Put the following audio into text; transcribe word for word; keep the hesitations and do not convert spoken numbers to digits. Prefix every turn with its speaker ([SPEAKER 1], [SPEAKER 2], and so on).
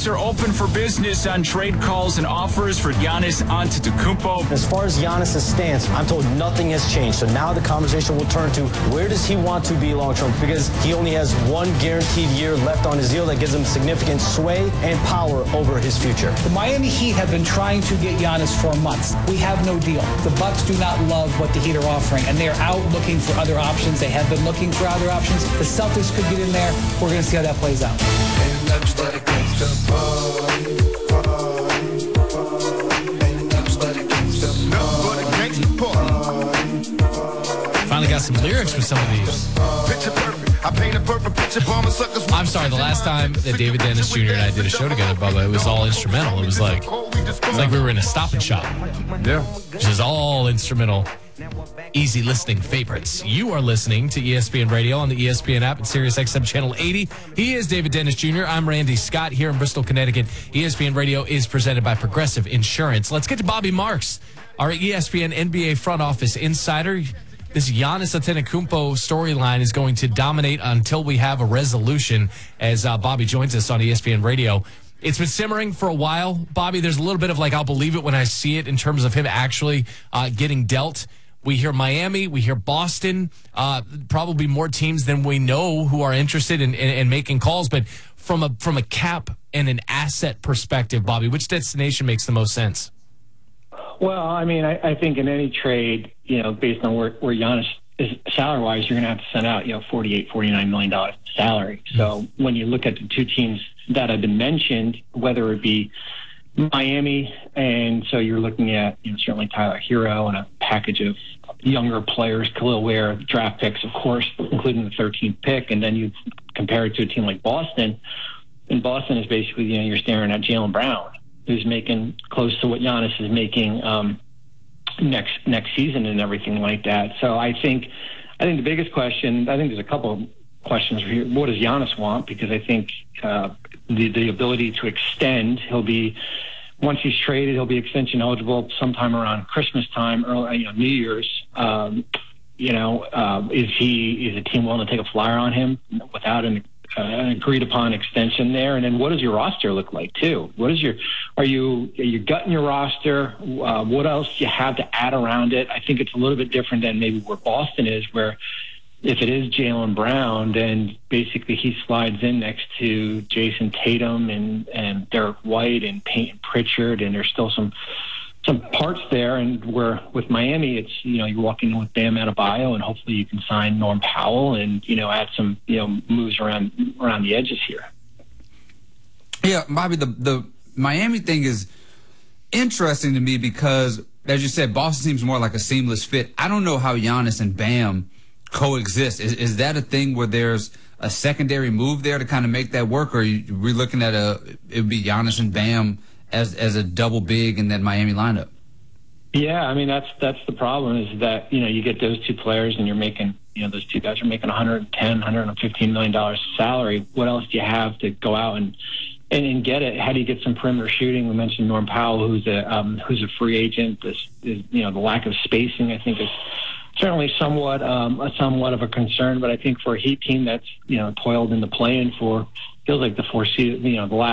[SPEAKER 1] Bucks are open for business on trade calls and offers for Giannis Antetokounmpo.
[SPEAKER 2] As far as Giannis' stance, I'm told nothing has changed. So now the conversation will turn to where does he want to be long-term? Because he only has one guaranteed year left on his deal that gives him significant sway and power over his future.
[SPEAKER 3] The Miami Heat have been trying to get Giannis for months. We have no deal. The Bucks do not love what the Heat are offering, and they're out looking for other options. They have been looking for other options. The Celtics could get in there. We're going to see how that plays out.
[SPEAKER 4] Finally got some lyrics with some of these. I'm sorry, the last time that David Dennis Junior and I did a show together, Bubba, it was all instrumental. It was like it was like we were in a Stop and Shop.
[SPEAKER 5] Yeah.
[SPEAKER 4] Which is all instrumental. Easy listening favorites. You are listening to E S P N Radio on the E S P N app at Sirius X M Channel eighty. He is David Dennis Junior I'm Randy Scott here in Bristol, Connecticut. E S P N Radio is presented by Progressive Insurance. Let's get to Bobby Marks, our E S P N N B A front office insider. This Giannis Antetokounmpo storyline is going to dominate until we have a resolution as uh, Bobby joins us on E S P N Radio. It's been simmering for a while. Bobby, there's a little bit of like, I'll believe it when I see it in terms of him actually uh, getting dealt. We hear Miami, we hear Boston, uh, probably more teams than we know who are interested in, in, in making calls. But from a from a cap and an asset perspective, Bobby, which destination makes the most sense?
[SPEAKER 6] Well, I mean, I, I think in any trade, you know, based on where, where Giannis is salary-wise, you're going to have to send out, you know, forty-eight, forty-nine million dollars salary. So when you look at the two teams that have been mentioned, whether it be Miami, and so you're looking at, you know, certainly Tyler Hero and a package of younger players, Khalil Ware, draft picks, of course, including the thirteenth pick, and then you compare it to a team like Boston. And Boston is basically, you know, you're staring at Jaylen Brown, who's making close to what Giannis is making um, next next season and everything like that. So I think, I think the biggest question, I think there's a couple of questions here. What does Giannis want? Because I think uh, the the ability to extend, he'll be. Once he's traded, he'll be extension eligible sometime around Christmas time, early, you know, New Year's. Um, you know, uh, is he is a team willing to take a flyer on him without an, uh, an agreed upon extension there? And then, what does your roster look like too? What is your are you are you gutting your roster? Uh, what else do you have to add around it? I think it's a little bit different than maybe where Boston is, where if it is Jaylen Brown, then basically he slides in next to Jason Tatum and, and Derek White and Peyton Pritchard, and there's still some some parts there. And where with Miami, it's, you know, you're walking in with Bam Adebayo, and hopefully you can sign Norm Powell and, you know, add some, you know, moves around around the edges here.
[SPEAKER 5] Yeah, Bobby, the the Miami thing is interesting to me because, as you said, Boston seems more like a seamless fit. I don't know how Giannis and Bam coexist. Is, is that a thing where there's a secondary move there to kind of make that work, or are you, we're looking at a it would be Giannis and Bam as as a double big in that Miami lineup?
[SPEAKER 6] Yeah, I mean that's that's the problem is that, you know, you get those two players and you're making, you know, those two guys are making one hundred ten, one hundred fifteen million dollars salary. What else do you have to go out and and, and get it? How do you get some perimeter shooting? We mentioned Norm Powell, who's a um, who's a free agent. This is, you know, the lack of spacing, I think, is certainly somewhat um, a somewhat of a concern, but I think for a Heat team that's, you know, toiled in the play-in for feels like the four season, you know, the last